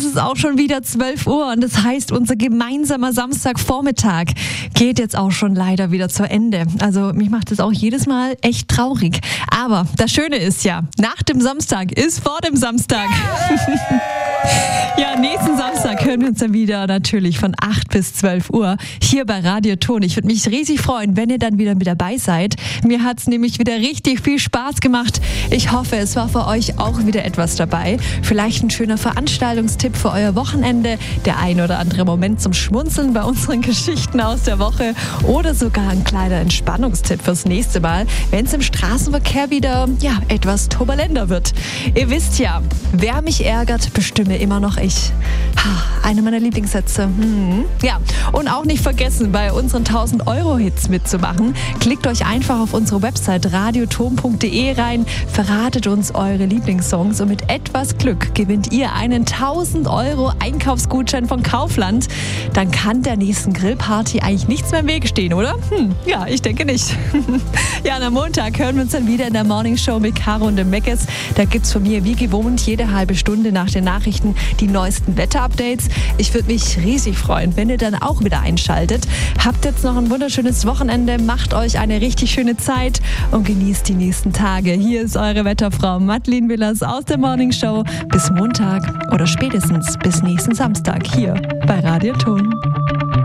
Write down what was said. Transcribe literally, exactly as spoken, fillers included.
Es ist auch schon wieder zwölf Uhr und das heißt, unser gemeinsamer Samstagvormittag geht jetzt auch schon leider wieder zu Ende. Also mich macht das auch jedes Mal echt traurig. Aber das Schöne ist ja, nach dem Samstag ist vor dem Samstag. Ja, nächsten Samstag hören wir uns dann wieder natürlich von acht bis zwölf Uhr hier bei Radio Ton. Ich würde mich riesig freuen, wenn ihr dann wieder mit dabei seid. Mir hat es nämlich wieder richtig viel Spaß gemacht. Ich hoffe, es war für euch auch wieder etwas dabei. Vielleicht ein schöner Veranstaltungstipp für euer Wochenende, der ein oder andere Moment zum Schmunzeln bei unseren Geschichten aus der Woche oder sogar ein kleiner Entspannungstipp fürs nächste Mal, wenn es im Straßenverkehr wieder ja, etwas turbulenter wird. Ihr wisst ja, wer mich ärgert, bestimme immer noch ich. Eine meiner Lieblingssätze. Hm. Ja, und auch nicht vergessen, bei unseren tausend Euro Hits mitzumachen. Klickt euch einfach auf unsere Website radioton punkt de rein, verratet uns eure Lieblingssongs und mit etwas Glück gewinnt ihr einen tausend Euro Einkaufsgutschein von Kaufland. Dann kann der nächsten Grillparty eigentlich nichts mehr im Wege stehen, oder? Hm, ja, ich denke nicht. Ja, und am Montag hören wir uns dann wieder in der Morning Show mit Caro und dem Meckes. Da gibt's von mir wie gewohnt jede halbe Stunde nach den Nachrichten die neuesten Wetterupdates. Ich würde mich riesig freuen, wenn ihr dann auch wieder einschaltet. Habt jetzt noch ein wunderschönes Wochenende, macht euch eine richtig schöne Zeit und genießt die nächsten Tage. Hier ist eure Wetterfrau Madeleine Willers aus der Morning Show. Bis Montag oder spätestens bis nächsten Samstag hier bei Radio Ton.